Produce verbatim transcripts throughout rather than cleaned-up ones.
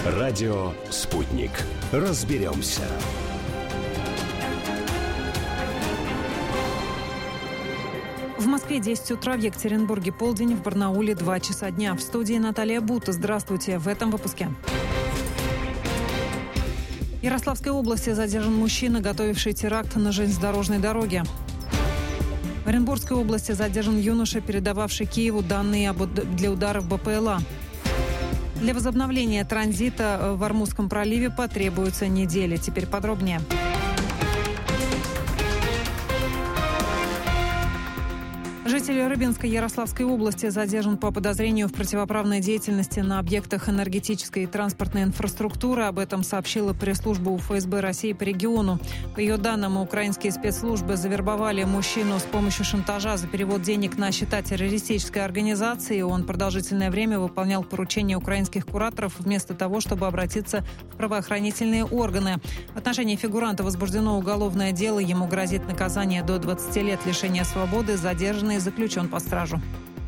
Радио «Спутник». Разберемся. В Москве десять утра, в Екатеринбурге полдень, в Барнауле два часа дня. В студии Наталья Бута. Здравствуйте. В этом выпуске. В Ярославской области задержан мужчина, готовивший теракт на железнодорожной дороге. В Оренбургской области задержан юноша, передававший Киеву данные для ударов БПЛА. Для возобновления транзита в Ормузском проливе потребуется неделя. Теперь подробнее. Житель Рыбинской Ярославской области задержан по подозрению в противоправной деятельности на объектах энергетической и транспортной инфраструктуры. Об этом сообщила пресс-служба УФСБ России по региону. По ее данным, украинские спецслужбы завербовали мужчину с помощью шантажа за перевод денег на счета террористической организации. Он продолжительное время выполнял поручения украинских кураторов вместо того, чтобы обратиться в правоохранительные органы. В отношении фигуранта возбуждено уголовное дело. Ему грозит наказание до двадцати лет лишения свободы. Задержанный заключен под стражу.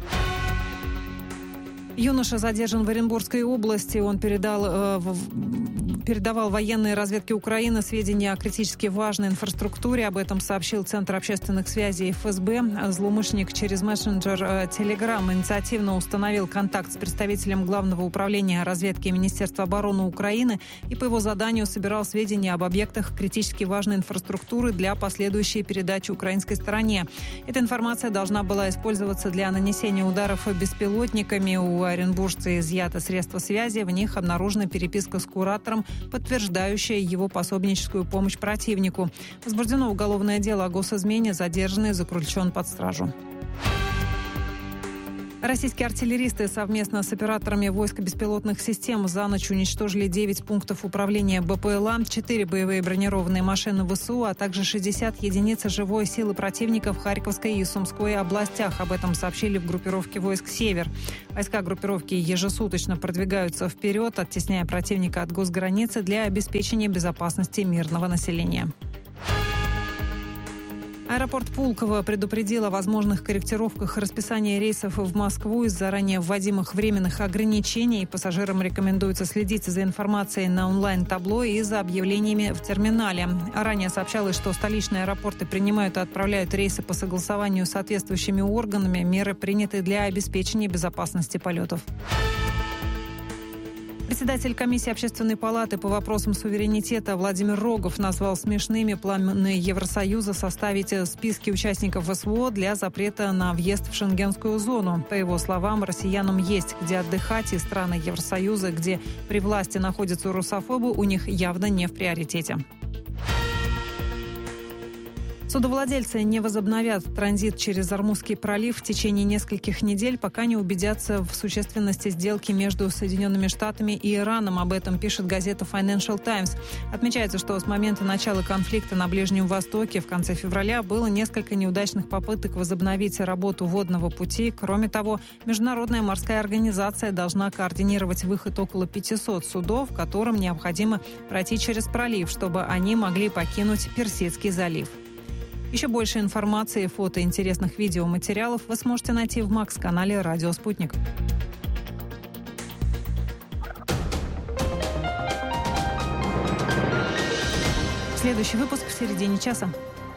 Юноша задержан в Оренбургской области. Он передал, э, в, передавал военной разведке Украины сведения о критически важной инфраструктуре. Об этом сообщил Центр общественных связей эф эс бэ. Злоумышленник через мессенджер э, Telegram инициативно установил контакт с представителем Главного управления разведки Министерства обороны Украины и по его заданию собирал сведения об объектах критически важной инфраструктуры для последующей передачи украинской стороне. Эта информация должна была использоваться для нанесения ударов беспилотниками. У оренбуржца изъято средства связи. В них обнаружена переписка с куратором, подтверждающая его пособническую помощь противнику. Возбуждено уголовное дело о госизмене. Задержанный заключен под стражу. Российские артиллеристы совместно с операторами войск беспилотных систем за ночь уничтожили девять пунктов управления БПЛА, четыре боевые бронированные машины ВСУ, а также шестьдесят единиц живой силы противника в Харьковской и Сумской областях. Об этом сообщили в группировке войск «Север». Войска группировки ежесуточно продвигаются вперед, оттесняя противника от госграницы для обеспечения безопасности мирного населения. Аэропорт Пулково предупредил о возможных корректировках расписания рейсов в Москву из заранее вводимых временных ограничений. Пассажирам рекомендуется следить за информацией на онлайн-табло и за объявлениями в терминале. Ранее сообщалось, что столичные аэропорты принимают и отправляют рейсы по согласованию с соответствующими органами. Меры приняты для обеспечения безопасности полетов. Председатель комиссии Общественной палаты по вопросам суверенитета Владимир Рогов назвал смешными планы Евросоюза составить списки участников СВО для запрета на въезд в шенгенскую зону. По его словам, россиянам есть где отдыхать, и страны Евросоюза, где при власти находятся русофобы, у них явно не в приоритете. Судовладельцы не возобновят транзит через Ормузский пролив в течение нескольких недель, пока не убедятся в существенности сделки между Соединенными Штатами и Ираном. Об этом пишет газета Financial Times. Отмечается, что с момента начала конфликта на Ближнем Востоке в конце февраля было несколько неудачных попыток возобновить работу водного пути. Кроме того, Международная морская организация должна координировать выход около пятисот судов, которым необходимо пройти через пролив, чтобы они могли покинуть Персидский залив. Еще больше информации, фото и интересных видеоматериалов вы сможете найти в Макс-канале «Радио Спутник». Следующий выпуск в середине часа.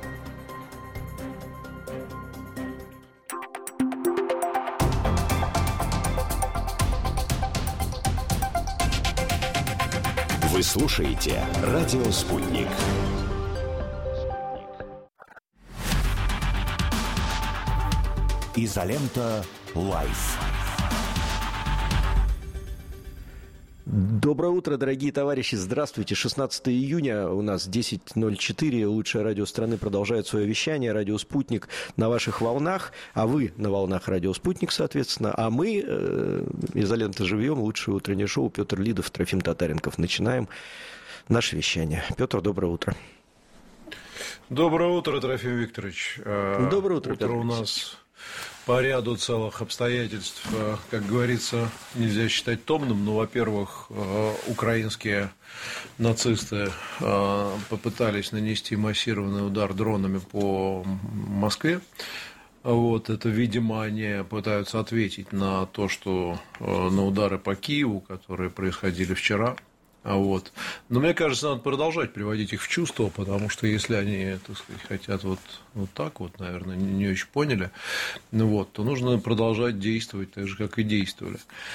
Вы слушаете «Радио Спутник». Изолента Лайф. Доброе утро, дорогие товарищи. Здравствуйте. шестнадцатого июня у нас десять ноль четыре. Лучшее радио страны продолжает свое вещание. Радио «Спутник» на ваших волнах, а вы на волнах радио «Спутник», соответственно. А мы, э, изолента живьем, лучшее утреннее шоу. Петр Лидов, Трофим Татаренков. Начинаем наше вещание. Петр, доброе утро. Доброе утро, Трофим Викторович. Доброе утро, Утро у нас по ряду целых обстоятельств, как говорится, нельзя считать томным. Но, во-первых, украинские нацисты попытались нанести массированный удар дронами по Москве. Вот, это, видимо, они пытаются ответить на то, что на удары по Киеву, которые происходили вчера, Вот. Но мне кажется, надо продолжать приводить их в чувство, потому что если они, так сказать, хотят вот, вот так вот, наверное, не, не очень поняли, ну вот, то нужно продолжать действовать так же, как и действовали.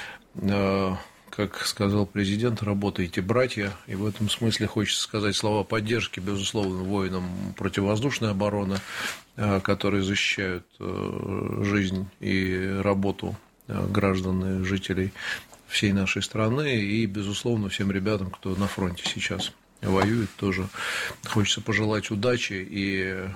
Как сказал президент, работайте, братья, и в этом смысле хочется сказать слова поддержки, безусловно, воинам противовоздушной обороны, которые защищают жизнь и работу граждан и жителей всей нашей страны, и, безусловно, всем ребятам, кто на фронте сейчас воюет, тоже хочется пожелать удачи и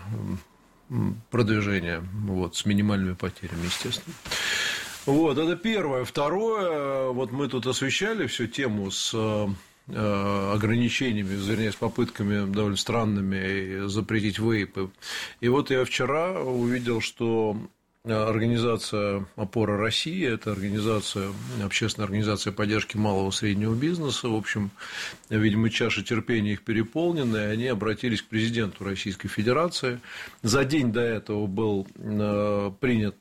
продвижения вот, с минимальными потерями, естественно. Вот, это первое. Второе, вот мы тут освещали всю тему с ограничениями, вернее, с попытками довольно странными запретить вейпы. И вот я вчера увидел, что организация «Опора России» – это организация, общественная организация поддержки малого и среднего бизнеса. В общем, видимо, чаша терпения их переполнена, и они обратились к президенту Российской Федерации. За день до этого был принят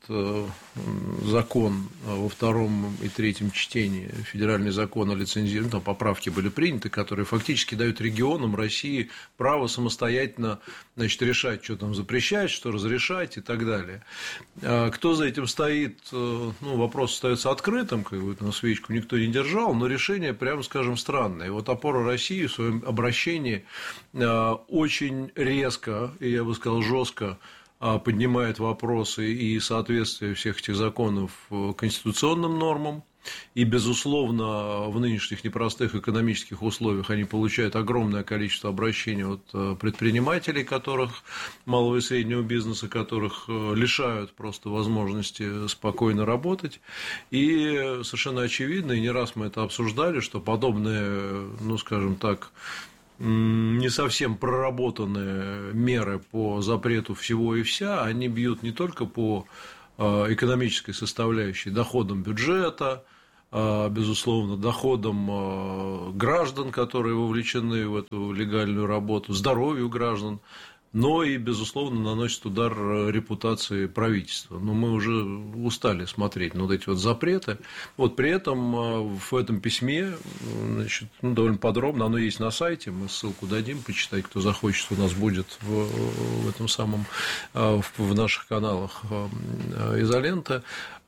закон во втором и третьем чтении, федеральный закон о лицензировании, там поправки были приняты, которые фактически дают регионам России право самостоятельно, значит, решать, что там запрещать, что разрешать и так далее. Кто за этим стоит, ну, вопрос остается открытым, как бы на свечку никто не держал, но решение, прямо скажем, странное. И вот «Опора России» в своем обращении очень резко, и я бы сказал, жестко поднимает вопросы и соответствия всех этих законов конституционным нормам. И, безусловно, в нынешних непростых экономических условиях они получают огромное количество обращений от предпринимателей, которых, малого и среднего бизнеса, которых лишают просто возможности спокойно работать. И совершенно очевидно, и не раз мы это обсуждали, что подобные, ну, скажем так, не совсем проработанные меры по запрету всего и вся, они бьют не только по экономической составляющей, доходам бюджета, безусловно, доходам граждан, которые вовлечены в эту легальную работу, здоровью граждан, но и, безусловно, наносит удар репутации правительства. Но мы уже устали смотреть на вот эти вот запреты. Вот при этом в этом письме, значит, ну, довольно подробно, оно есть на сайте, мы ссылку дадим, почитать, кто захочет, у нас будет в, в этом самом, в, в наших каналах «Изолента»,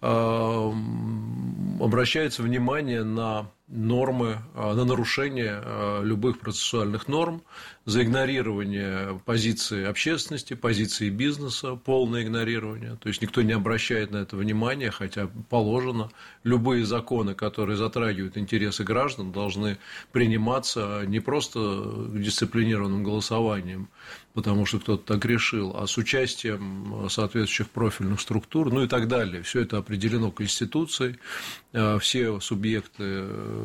обращается внимание на нормы, на нарушение любых процессуальных норм, за игнорирование позиции общественности, позиции бизнеса, полное игнорирование. То есть никто не обращает на это внимания, хотя положено. Любые законы, которые затрагивают интересы граждан, должны приниматься не просто дисциплинированным голосованием, потому что кто-то так решил, а с участием соответствующих профильных структур, ну и так далее. Все это определено Конституцией, все субъекты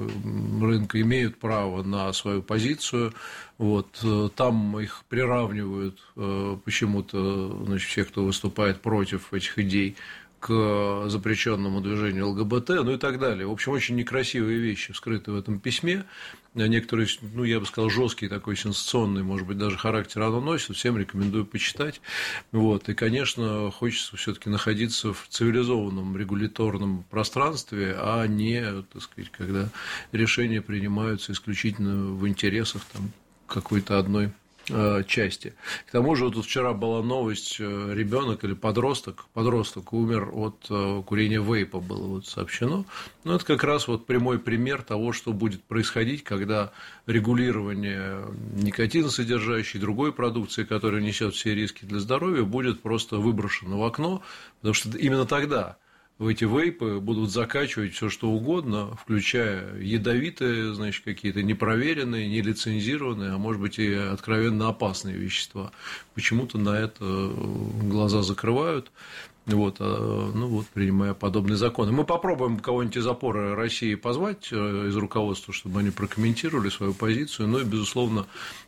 рынка имеют право на свою позицию. Вот, там их приравнивают почему-то, значит, все, кто выступает против этих идей, к запрещенному движению ЛГБТ, ну и так далее. В общем, очень некрасивые вещи вскрыты в этом письме. Некоторые, ну, я бы сказал, жесткий такой сенсационный, может быть, даже характер оно носит. Всем рекомендую почитать. Вот. И, конечно, хочется все-таки находиться в цивилизованном регуляторном пространстве, а не, так сказать, когда решения принимаются исключительно в интересах там какой-то одной части. К тому же, вот тут вчера была новость, ребенок или подросток, подросток умер от курения вейпа, было вот сообщено. Но это как раз вот прямой пример того, что будет происходить, когда регулирование никотиносодержащей другой продукции, которая несет все риски для здоровья, будет просто выброшено в окно, потому что именно тогда в эти вейпы будут закачивать все что угодно, включая ядовитые, значит, какие-то непроверенные, нелицензированные, а может быть и откровенно опасные вещества. Почему-то на это глаза закрывают. Вот, ну вот, принимая подобные законы. Мы попробуем кого-нибудь из «Опоры России» позвать из руководства, чтобы они прокомментировали свою позицию. Ну и, безусловно,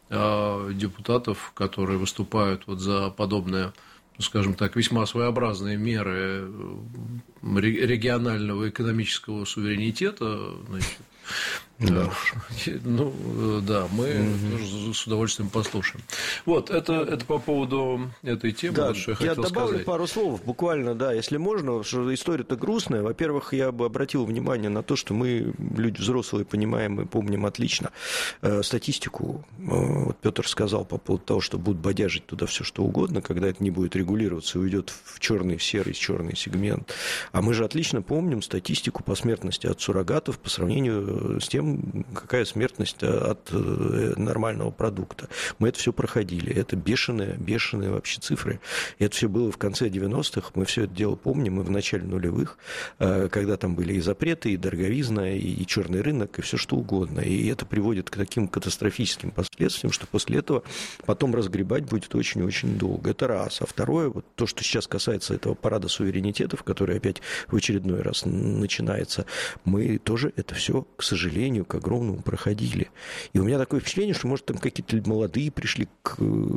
депутатов, которые выступают вот за подобное, скажем так, весьма своеобразные меры регионального экономического суверенитета, значит, Да. Ну, да, мы угу. тоже с удовольствием послушаем. Вот, это, это по поводу этой темы, да, вот, что я хотел сказать. Я добавлю сказать. пару слов, буквально, да, если можно, что история-то грустная. Во-первых, я бы обратил внимание на то, что мы, люди взрослые, понимаем и помним отлично э, статистику. Э, вот Петр сказал по поводу того, что будут бодяжить туда все что угодно, когда это не будет регулироваться и уйдет в черный, в серый, черный сегмент. А мы же отлично помним статистику по смертности от суррогатов по сравнению с тем, какая смертность от нормального продукта. Мы это все проходили. Это бешеные, бешеные вообще цифры. И это все было в конце девяностых. Мы все это дело помним. И в начале нулевых, когда там были и запреты, и дороговизна, и черный рынок, и все что угодно. И это приводит к таким катастрофическим последствиям, что после этого потом разгребать будет очень-очень долго. Это раз. А второе, вот то, что сейчас касается этого парада суверенитетов, который опять в очередной раз начинается, мы тоже это все, к сожалению, к огромному проходили. И у меня такое впечатление, что, может, там какие-то молодые пришли к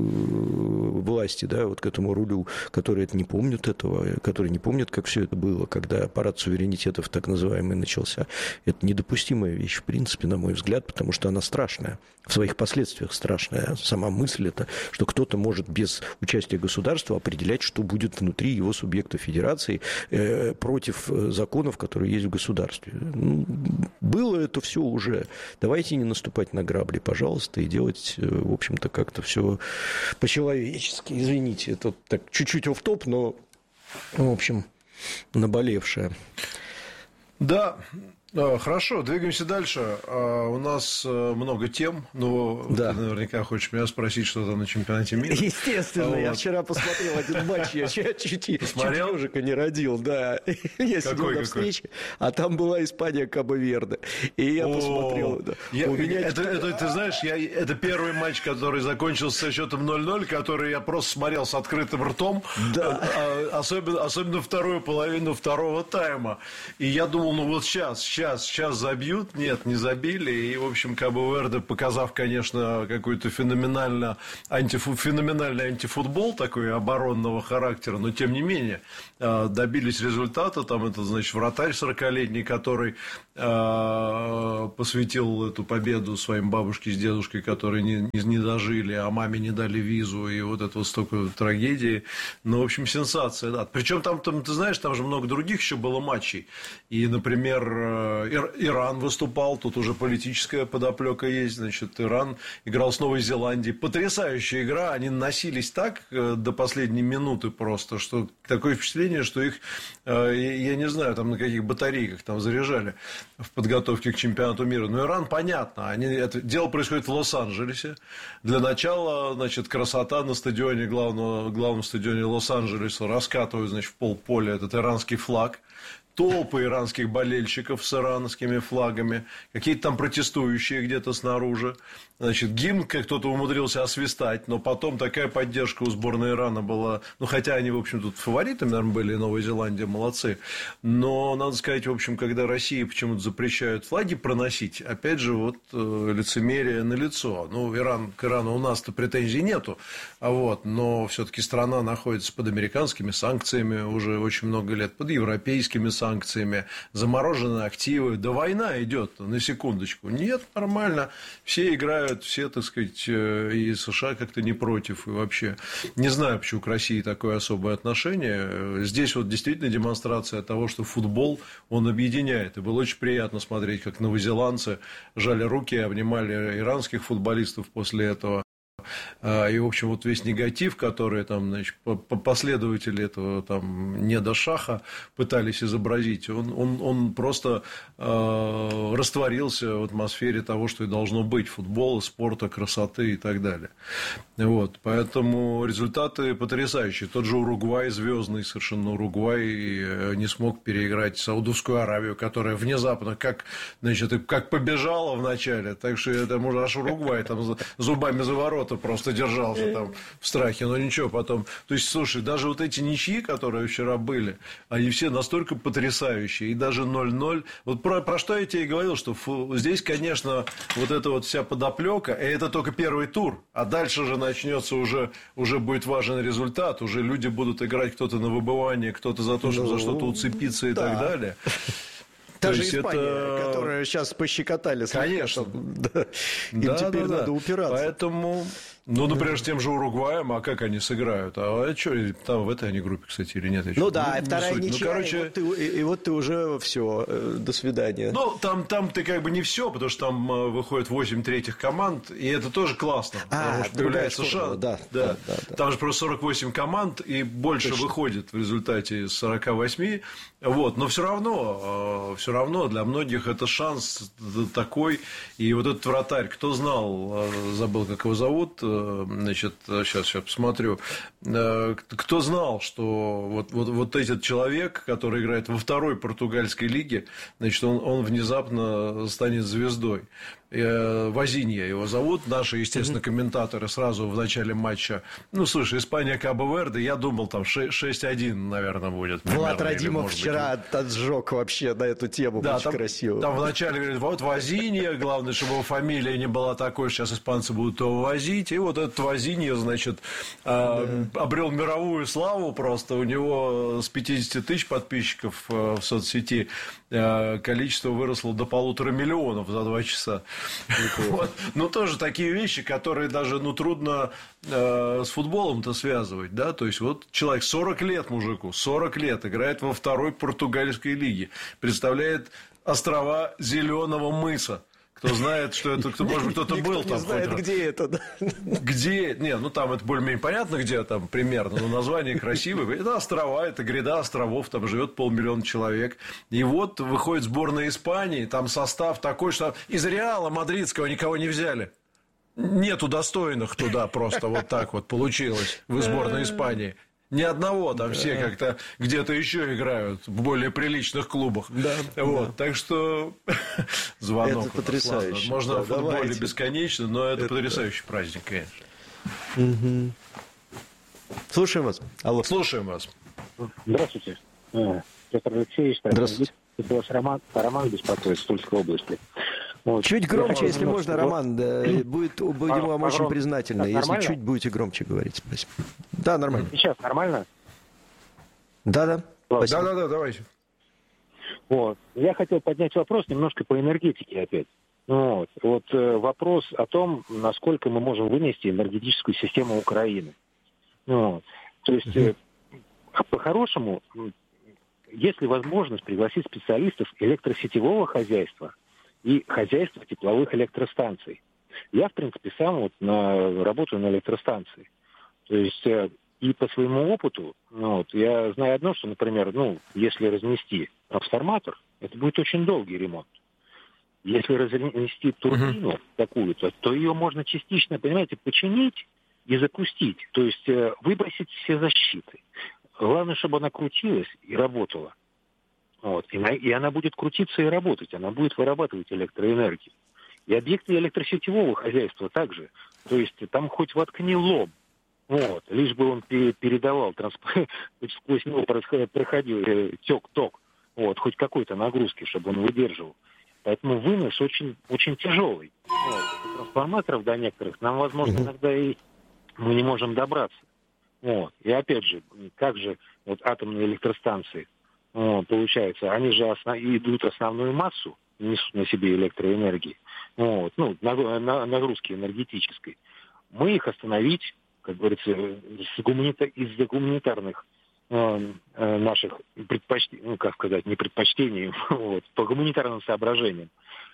власти, да, вот к этому рулю, которые не помнят этого, которые не помнят, как все это было, когда парад суверенитетов так называемый начался. Это недопустимая вещь, в принципе, на мой взгляд, потому что она страшная, в своих последствиях страшная. Сама мысль это, что кто-то может без участия государства определять, что будет внутри его субъекта федерации э, против законов, которые есть в государстве. Ну, было это все уже. Давайте не наступать на грабли, пожалуйста, и делать, в общем-то, как-то все по-человечески. Извините, это так чуть-чуть офф-топ, но, в общем, наболевшее. Да. Хорошо, двигаемся дальше. У нас много тем, но да. Ты наверняка хочешь меня спросить что-то на чемпионате мира. Естественно, а вот. Я вчера посмотрел один матч, я чуть чуть ежика не родил, да. Я сидел на встрече, а там была Испания Кабо-Верде. И я посмотрел. Ты знаешь, это первый матч, который закончился со счетом ноль-ноль, который я просто смотрел с открытым ртом, особенно вторую половину второго тайма. И я думал, ну вот сейчас, сейчас Сейчас, сейчас забьют, нет, не забили. И, в общем, Кабо-Верде, показав, конечно, какой-то феноменально антифу, феноменальный антифутбол такой оборонного характера, но, тем не менее, добились результата. Там это, значит, вратарь сорокалетний, который посвятил эту победу своим бабушке с дедушкой, которые не, не, не дожили, а маме не дали визу, и вот это вот столько трагедий. Ну, в общем, сенсация, да. Причем там, там, ты знаешь, там же много других еще было матчей. И, например, Иран выступал, тут уже политическая подоплека есть, значит, Иран играл с Новой Зеландией. Потрясающая игра, они носились так до последней минуты просто, что такое впечатление, что их, я не знаю, там на каких батарейках там заряжали в подготовке к чемпионату мира. Но Иран, понятно, они, это дело происходит в Лос-Анджелесе. Для начала, значит, красота на стадионе, главного, главном стадионе Лос-Анджелеса, раскатывают, значит, в полполя этот иранский флаг. Толпы иранских болельщиков с иранскими флагами, какие-то там протестующие где-то снаружи. Значит, гимн кто-то умудрился освистать, но потом такая поддержка у сборной Ирана была, ну, хотя они, в общем, тут фаворитами, наверное, были, Новая Зеландия, молодцы. Но, надо сказать, в общем, когда России почему-то запрещают флаги проносить, опять же, вот лицемерие налицо. Ну, Иран, к Ирану у нас-то претензий нету, а вот, но все-таки страна находится под американскими санкциями уже очень много лет, под европейскими санкциями, замороженные активы, да война идет, на секундочку. Нет, нормально, все играют, все, так сказать, и США как-то не против, и вообще не знаю, почему к России такое особое отношение. Здесь вот действительно демонстрация того, что футбол, он объединяет, и было очень приятно смотреть, как новозеландцы жали руки, обнимали иранских футболистов после этого. И, в общем, вот весь негатив, который там, значит, последователи этого там недошаха пытались изобразить, он, он, он просто э, растворился в атмосфере того, что и должно быть: футбола, спорта, красоты и так далее. Вот. Поэтому результаты потрясающие. Тот же Уругвай, звездный совершенно Уругвай, не смог переиграть Саудовскую Аравию, которая внезапно как, значит, как побежала в начале, так что это, может, аж Уругвай там зубами за ворота просто держался там в страхе, но ничего потом. То есть, слушай, даже вот эти ничьи, которые вчера были, они все настолько потрясающие, и даже ноль-ноль. Вот про, про что я тебе и говорил, что фу, здесь, конечно, вот эта вот вся подоплека, и это только первый тур, а дальше же начнется уже, уже будет важен результат, уже люди будут играть кто-то на выбывание, кто-то за то, чтобы ну, за что-то уцепиться и да. так далее. Та же Испания, это... которая сейчас пощекотали. Конечно. Да. Им да, теперь да, надо да. упираться. Поэтому, ну, например, с тем же Уругваем, а как они сыграют? А что, там в этой они группе, кстати, или нет? Ну да, и вторая суть. ничья, ну, короче... и, вот ты, и, и вот ты уже все, до свидания. Ну, там, там ты как бы не все, потому что там выходит восемь третьих команд, и это тоже классно. А, потому что появляется шанс. Да, да, да, да, да. Там же просто сорок восемь команд, и больше Точно. выходит в результате из сорока восьми. Вот. Но все равно, все равно для многих это шанс такой. И вот этот вратарь, кто знал, забыл, как его зовут, значит, сейчас, сейчас посмотрю, кто знал, что вот, вот, вот этот человек, который играет во второй португальской лиге, значит, он, он внезапно станет звездой. Возинья его зовут. Наши, естественно, комментаторы сразу в начале матча. Ну, слушай, Испания Кабо-Верде, я думал, там шесть один, наверное, будет. Влад Радимов вчера быть... отжег вообще на эту тему. Да, очень там, красиво. Там вначале говорят, вот Возинья, главное, чтобы его фамилия не была такой, сейчас испанцы будут его возить. И вот этот Возинья, значит, да. обрел мировую славу просто. У него с пятьдесят тысяч подписчиков в соцсети количество выросло до полутора миллионов за два часа. Вот. Ну, тоже такие вещи, которые даже, ну, трудно э, с футболом-то связывать, да, то есть, вот человек сорок лет мужику, сорок лет играет во второй португальской лиге, представляет острова Зеленого мыса. Кто знает, что это, кто, может быть, кто-то Никто был не там. знает, хоть где это, да? Где? Не, ну там это более-менее понятно, где там примерно, но название красивое. Это острова, это гряда островов, там живет полмиллиона человек. И вот выходит сборная Испании, там состав такой, что из Реала мадридского никого не взяли. Нету достойных туда просто вот так вот получилось в сборной Испании. Ни одного, там да. все как-то где-то еще играют в более приличных клубах. Да, вот, да. Так что звонок. Это потрясающе. Ладно. Можно да, в футболе давайте. Бесконечно, но это, это потрясающий праздник, конечно. Угу. Слушаем вас. Алло. Слушаем вас. Здравствуйте. Петр Алексеевич. Здравствуйте. Это вас Роман, Роман беспокоит с Тульской области. Вот. Чуть громче, я если можно, что... Роман, да, будет, будем вам очень признательны, если нормально? Чуть будете громче говорить. Спасибо. Да, нормально. Сейчас нормально? Да-да. Да-да-да, давайте. Вот. Я хотел поднять вопрос немножко по энергетике опять. Вот, вот э, вопрос о том, насколько мы можем вынести энергетическую систему Украины. Вот. То есть, э, по-хорошему, есть ли возможность пригласить специалистов электросетевого хозяйства и хозяйства тепловых электростанций. Я, в принципе, сам вот на, работаю на электростанции. То есть э, и по своему опыту, ну, вот, я знаю одно, что, например, ну, если разнести трансформатор, это будет очень долгий ремонт. Если разнести турбину uh-huh. такую-то, то ее можно частично, понимаете, починить и запустить. То есть э, выбросить все защиты. Главное, чтобы она крутилась и работала. Вот. И, и она будет крутиться и работать, она будет вырабатывать электроэнергию. И объекты электросетевого хозяйства также. То есть там хоть воткни лом, вот, лишь бы он передавал, транспорт, сквозь него проходил тек ток, вот, хоть какой-то нагрузки, чтобы он выдерживал. Поэтому вынос очень, очень тяжелый. Вот. Трансформаторов до некоторых нам, возможно, иногда и мы не можем добраться. Вот. И опять же, как же вот атомные электростанции, вот, получается, они же основ... идут основную массу, несут на себе электроэнергии, вот, ну, нагрузки энергетической. Мы их остановить, как говорится, с гуманита... из-за гуманитарных э, наших предпочтений, ну, как сказать, не предпочтений, вот, по гуманитарным соображениям,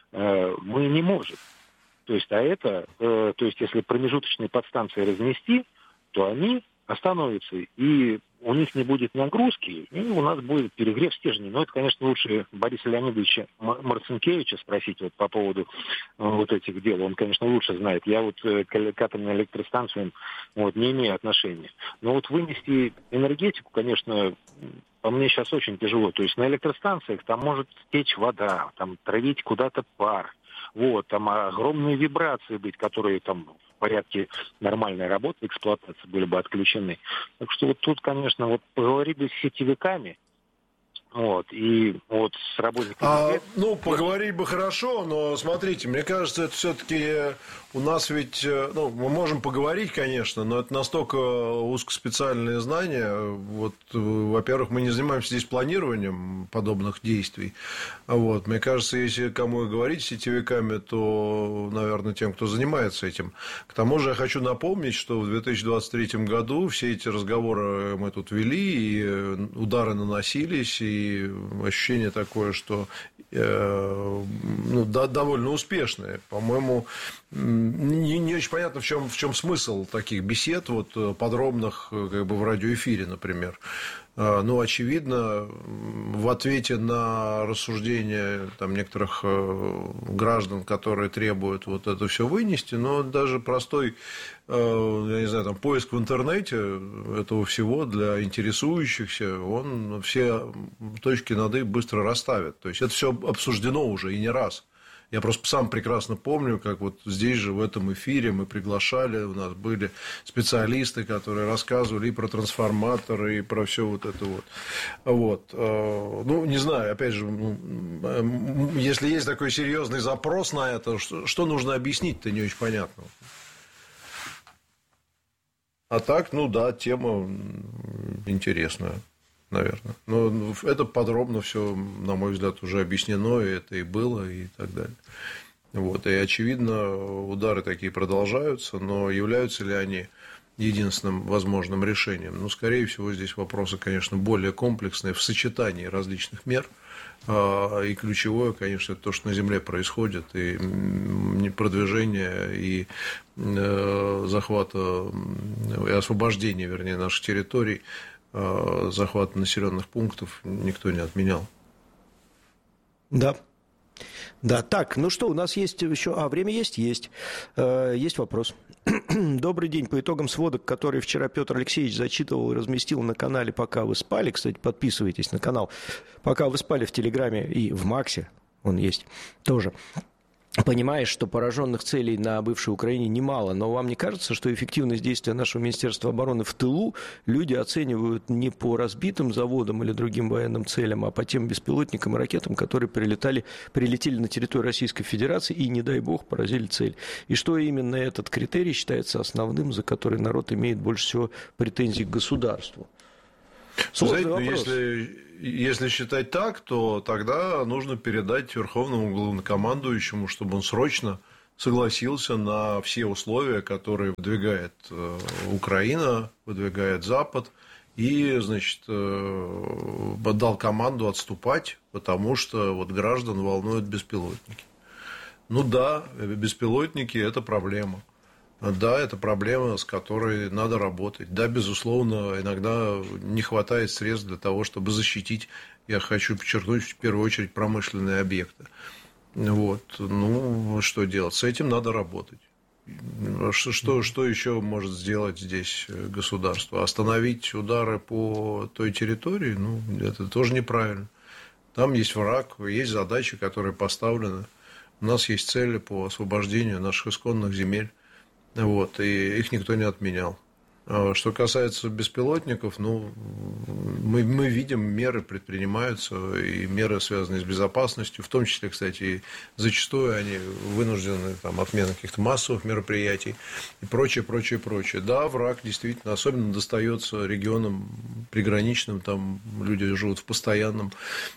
э, мы не можем. То есть, а это, э, то есть, если промежуточные подстанции разнести, то они остановятся, и у них не будет нагрузки, и у нас будет перегрев стержней. Но это, конечно, лучше Бориса Леонидовича Марцинкевича спросить вот по поводу вот этих дел. Он, конечно, лучше знает. Я вот к атомным электростанциям вот, не имею отношения. Но вот вынести энергетику, конечно, по мне сейчас очень тяжело. То есть на электростанциях там может течь вода, там травить куда-то пар. Вот, там огромные вибрации быть, которые там в порядке нормальной работы, эксплуатации были бы отключены. Так что вот тут, конечно, вот поговорили с сетевиками, Вот, и вот с работниками... А, ну, поговорить бы хорошо, но смотрите, мне кажется, это все-таки у нас ведь... Ну, мы можем поговорить, конечно, но это настолько узкоспециальные знания. Вот, во-первых, мы не занимаемся здесь планированием подобных действий. Вот, мне кажется, если кому и говорить с сетевиками, то, наверное, тем, кто занимается этим. К тому же я хочу напомнить, что в две тысячи двадцать третьем году все эти разговоры мы тут вели, и удары наносились, и ощущение такое, что э, ну, да, довольно успешное. По-моему, не, не очень понятно, в чем, в чем смысл таких бесед, вот, подробных, как бы в радиоэфире, например. Ну, очевидно, в ответе на рассуждения там, некоторых граждан, которые требуют вот это все вынести, но даже простой, я не знаю, там, поиск в интернете этого всего для интересующихся, он все точки над «и» быстро расставит. То есть, это все обсуждено уже и не раз. Я просто сам прекрасно помню, как вот здесь же, в этом эфире, мы приглашали, у нас были специалисты, которые рассказывали и про трансформаторы, и про все вот это вот. Вот. Ну, не знаю, опять же, если есть такой серьезный запрос на это, что нужно объяснить-то, не очень понятно. А так, ну да, тема интересная. Наверное. Но это подробно все, на мой взгляд, уже объяснено, и это и было, и так далее. Вот. И, очевидно, удары такие продолжаются, но являются ли они единственным возможным решением? Ну, скорее всего, здесь вопросы, конечно, более комплексные в сочетании различных мер. И ключевое, конечно, это то, что на Земле происходит, и продвижение, и захвата, и освобождение, вернее, наших территорий, захват населенных пунктов никто не отменял. Да. Да, так, ну что, у нас есть еще... А, время есть? Есть. Э, есть вопрос. Добрый день. По итогам сводок, которые вчера Петр Алексеевич зачитывал и разместил на канале «Пока вы спали», кстати, подписывайтесь на канал «Пока вы спали» в Телеграме и в Максе, он есть тоже. Понимаешь, что пораженных целей на бывшей Украине немало, но вам не кажется, что эффективность действия нашего Министерства обороны в тылу люди оценивают не по разбитым заводам или другим военным целям, а по тем беспилотникам и ракетам, которые прилетали, прилетели на территорию Российской Федерации и, не дай бог, поразили цель? И что именно этот критерий считается основным, за который народ имеет больше всего претензий к государству? Сложный Знаете, вопрос. Если, если считать так, то тогда нужно передать Верховному главнокомандующему, чтобы он срочно согласился на все условия, которые выдвигает Украина, выдвигает Запад, и, значит, дал команду отступать, потому что вот граждан волнуют беспилотники. Ну да, беспилотники – это проблема. Да, это проблема, с которой надо работать. Да, безусловно, иногда не хватает средств для того, чтобы защитить, я хочу подчеркнуть, в первую очередь, промышленные объекты. Вот. Ну, что делать? С этим надо работать. Что, что, что еще может сделать здесь государство? Остановить удары по той территории? Ну, это тоже неправильно. Там есть враг, есть задачи, которые поставлены. У нас есть цели по освобождению наших исконных земель. Вот, и их никто не отменял. Что касается беспилотников, ну, мы, мы видим, меры предпринимаются, и меры, связанные с безопасностью, в том числе, кстати, и зачастую они вынуждены там, отмены каких-то массовых мероприятий и прочее, прочее, прочее. Да, враг действительно особенно достается регионам приграничным, там люди живут в постоянном,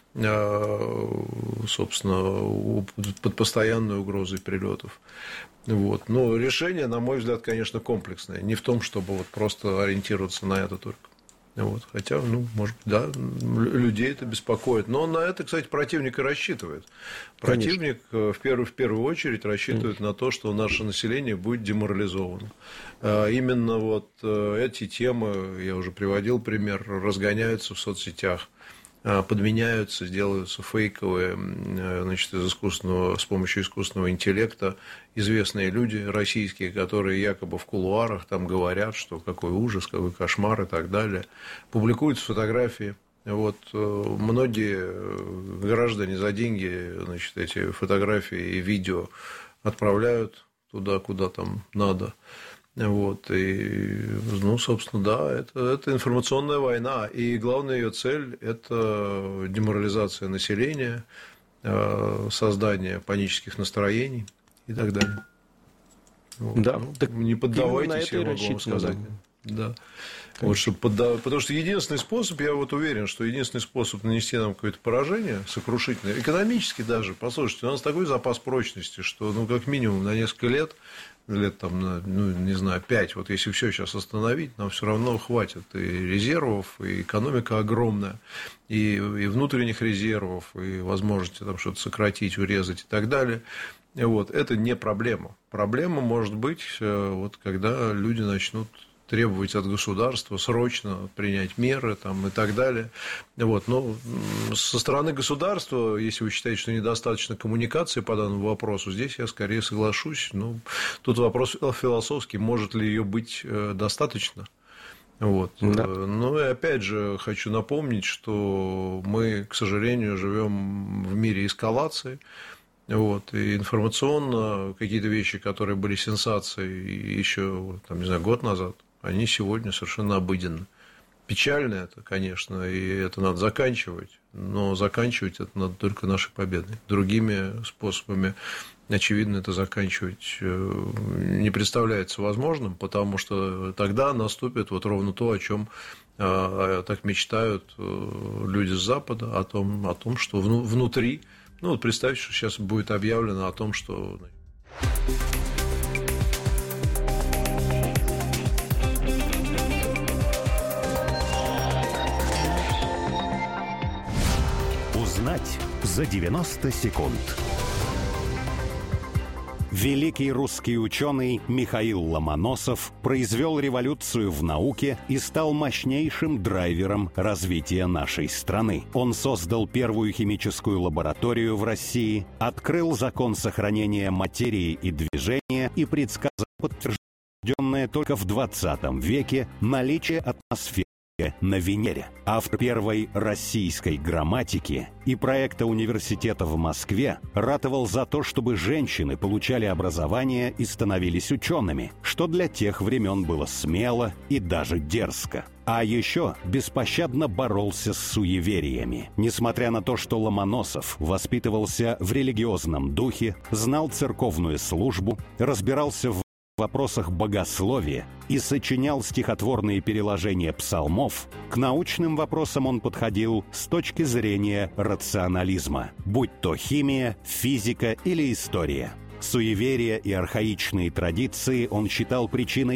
собственно, под постоянной угрозой прилетов. Вот. Но решение, на мой взгляд, конечно, комплексное. Не в том, чтобы вот просто ориентироваться на это только. Вот. Хотя, ну, может быть, да, людей это беспокоит. Но на это, кстати, противник и рассчитывает. Противник в первую, в первую очередь рассчитывает mm. на то, что наше население будет деморализовано. Именно вот эти темы, я уже приводил пример, разгоняются в соцсетях, подменяются, делаются фейковые, значит, из искусственного, с помощью искусственного интеллекта известные люди российские, которые якобы в кулуарах там говорят, что какой ужас, какой кошмар и так далее. Публикуются фотографии. Вот, многие граждане за деньги, значит, эти фотографии и видео отправляют туда, куда там надо. Вот, и, ну, собственно, да, это, это информационная война, и главная ее цель – это деморализация населения, создание панических настроений и так далее. Вот. Да, ну, так не поддавайтесь, я могу вам сказать. Да. Да. Вот, чтобы поддав... Потому что единственный способ, я вот уверен, что единственный способ нанести нам какое-то поражение сокрушительное, экономически даже, послушайте, у нас такой запас прочности, что, ну, как минимум на несколько лет, лет там, на, ну, не знаю, пять, вот если все сейчас остановить, нам все равно хватит и резервов, и экономика огромная, и, и внутренних резервов, и возможности там что-то сократить, урезать и так далее. Вот. Это не проблема. Проблема может быть, вот, когда люди начнут требовать от государства срочно принять меры там, и так далее. Вот. Но со стороны государства, если вы считаете, что недостаточно коммуникации по данному вопросу, здесь я скорее соглашусь. Ну, тут вопрос философский, может ли ее быть достаточно. Вот. Да. Ну и опять же хочу напомнить, что мы, к сожалению, живем в мире эскалации. Вот, и информационно какие-то вещи, которые были сенсацией еще, там, не знаю, год назад, они сегодня совершенно обыденны. Печально это, конечно, и это надо заканчивать, но заканчивать это надо только нашей победой. Другими способами, очевидно, это заканчивать не представляется возможным, потому что тогда наступит вот ровно то, о чем так мечтают люди с Запада, о том, о том, что внутри. Ну, вот представьте, что сейчас будет объявлено о том, что... Узнать за девяносто секунд. Великий русский ученый Михаил Ломоносов произвел революцию в науке и стал мощнейшим драйвером развития нашей страны. Он создал первую химическую лабораторию в России, открыл закон сохранения материи и движения и предсказал подтвержденное только в двадцатом веке наличие атмосферы на Венере. Автор первой российской грамматики и проекта университета в Москве ратовал за то, чтобы женщины получали образование и становились учеными, что для тех времен было смело и даже дерзко. А еще беспощадно боролся с суевериями. Несмотря на то, что Ломоносов воспитывался в религиозном духе, знал церковную службу, разбирался в В вопросах богословия и сочинял стихотворные переложения псалмов, к научным вопросам он подходил с точки зрения рационализма, будь то химия, физика или история. Суеверия и архаичные традиции он считал причиной